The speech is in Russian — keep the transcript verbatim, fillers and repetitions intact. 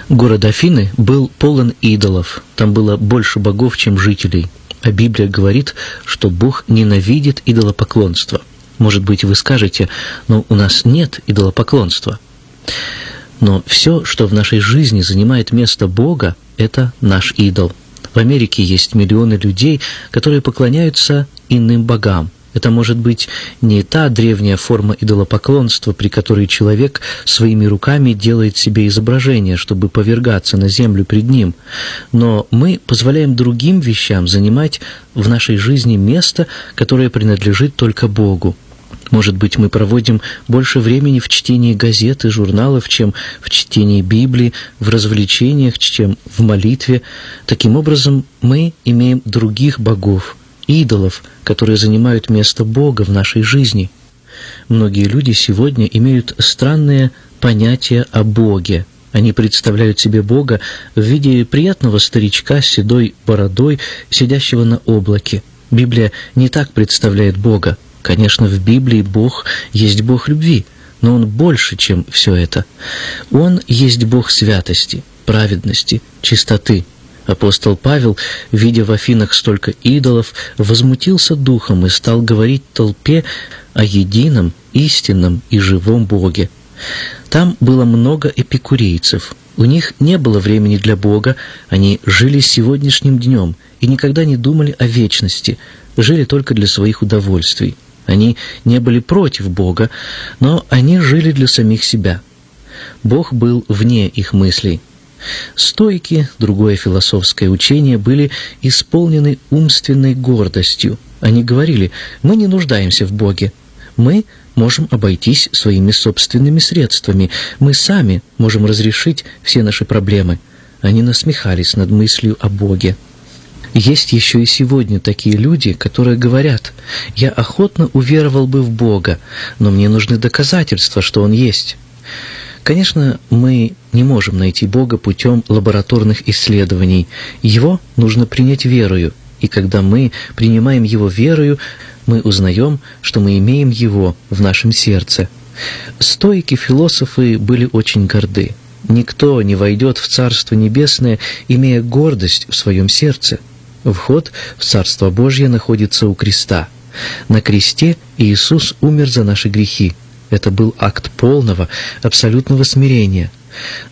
Город Афины был полон идолов, там было больше богов, чем жителей. А Библия говорит, что Бог ненавидит идолопоклонство. Может быть, вы скажете, но у нас нет идолопоклонства. Но все, что в нашей жизни занимает место Бога, это наш идол. В Америке есть миллионы людей, которые поклоняются иным богам. Это может быть не та древняя форма идолопоклонства, при которой человек своими руками делает себе изображение, чтобы повергаться на землю пред ним. Но мы позволяем другим вещам занимать в нашей жизни место, которое принадлежит только Богу. Может быть, мы проводим больше времени в чтении газет и журналов, чем в чтении Библии, в развлечениях, чем в молитве. Таким образом, мы имеем других богов, идолов, которые занимают место Бога в нашей жизни. Многие люди сегодня имеют странные понятия о Боге. Они представляют себе Бога в виде приятного старичка с седой бородой, сидящего на облаке. Библия не так представляет Бога. Конечно, в Библии Бог есть Бог любви, но Он больше, чем все это. Он есть Бог святости, праведности, чистоты. Апостол Павел, видя в Афинах столько идолов, возмутился духом и стал говорить толпе о едином, истинном и живом Боге. Там было много эпикурейцев. У них не было времени для Бога, они жили сегодняшним днем и никогда не думали о вечности, жили только для своих удовольствий. Они не были против Бога, но они жили для самих себя. Бог был вне их мыслей. Стоики, другое философское учение, были исполнены умственной гордостью. Они говорили: мы не нуждаемся в Боге, мы можем обойтись своими собственными средствами, мы сами можем разрешить все наши проблемы. Они насмехались над мыслью о Боге. Есть еще и сегодня такие люди, которые говорят: я охотно уверовал бы в Бога, но мне нужны доказательства, что Он есть. Конечно, мы не можем найти Бога путем лабораторных исследований. Его нужно принять верою, и когда мы принимаем Его верою, мы узнаем, что мы имеем Его в нашем сердце. Стоики-философы были очень горды. Никто не войдет в Царство Небесное, имея гордость в своем сердце. Вход в Царство Божье находится у креста. На кресте Иисус умер за наши грехи. Это был акт полного, абсолютного смирения.